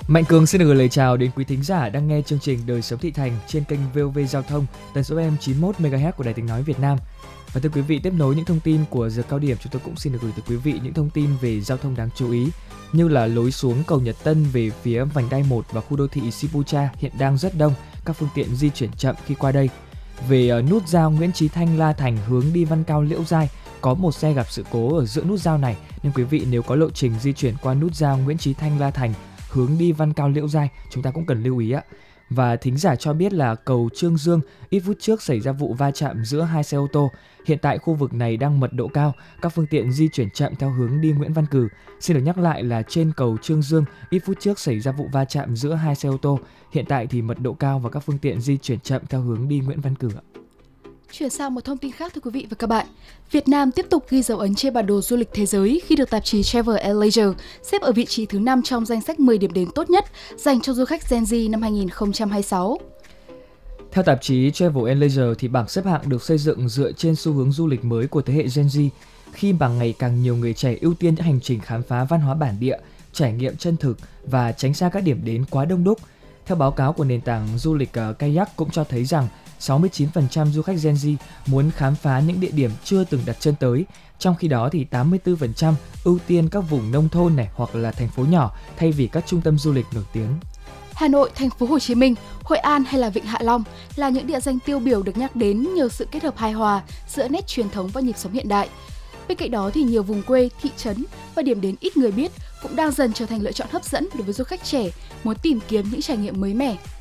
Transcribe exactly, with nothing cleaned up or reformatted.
Mạnh Cường xin được gửi lời chào đến quý thính giả đang nghe chương trình Đời sống thị thành trên kênh vê o vê Giao thông, tần số em chín mươi mốt mê ga héc của Đài Tiếng nói Việt Nam. Và thưa quý vị, tiếp nối những thông tin của giờ cao điểm, chúng tôi cũng xin được gửi tới quý vị những thông tin về giao thông đáng chú ý, như là lối xuống cầu Nhật Tân về phía vành đai một và khu đô thị Sipucha hiện đang rất đông, các phương tiện di chuyển chậm khi qua đây. Về uh, nút giao Nguyễn Chí Thanh La Thành hướng đi Văn Cao Liễu Giai, có một xe gặp sự cố ở giữa nút giao này, nên quý vị nếu có lộ trình di chuyển qua nút giao Nguyễn Chí Thanh La Thành hướng đi Văn Cao Liễu Giai, chúng ta cũng cần lưu ý ạ. Và thính giả cho biết là cầu Trương Dương ít phút trước xảy ra vụ va chạm giữa hai xe ô tô. Hiện tại khu vực này đang mật độ cao, các phương tiện di chuyển chậm theo hướng đi Nguyễn Văn Cừ. Xin được nhắc lại là trên cầu Trương Dương ít phút trước xảy ra vụ va chạm giữa hai xe ô tô. Hiện tại thì mật độ cao và các phương tiện di chuyển chậm theo hướng đi Nguyễn Văn Cừ. Chuyển sang một thông tin khác thưa quý vị và các bạn. Việt Nam tiếp tục ghi dấu ấn trên bản đồ du lịch thế giới khi được tạp chí Travel and Leisure xếp ở vị trí thứ năm trong danh sách mười điểm đến tốt nhất dành cho du khách Gen Z năm hai không hai sáu. Theo tạp chí Travel and Leisure thì bảng xếp hạng được xây dựng dựa trên xu hướng du lịch mới của thế hệ Gen Z, khi mà ngày càng nhiều người trẻ ưu tiên những hành trình khám phá văn hóa bản địa, trải nghiệm chân thực và tránh xa các điểm đến quá đông đúc. Theo báo cáo của nền tảng du lịch uh, Kayak cũng cho thấy rằng sáu mươi chín phần trăm du khách Gen Z muốn khám phá những địa điểm chưa từng đặt chân tới, trong khi đó thì tám mươi tư phần trăm ưu tiên các vùng nông thôn này hoặc là thành phố nhỏ thay vì các trung tâm du lịch nổi tiếng. Hà Nội, thành phố Hồ Chí Minh, Hội An hay là Vịnh Hạ Long là những địa danh tiêu biểu được nhắc đến nhờ sự kết hợp hài hòa giữa nét truyền thống và nhịp sống hiện đại. Bên cạnh đó thì nhiều vùng quê, thị trấn và điểm đến ít người biết cũng đang dần trở thành lựa chọn hấp dẫn đối với du khách trẻ muốn tìm kiếm những trải nghiệm mới mẻ.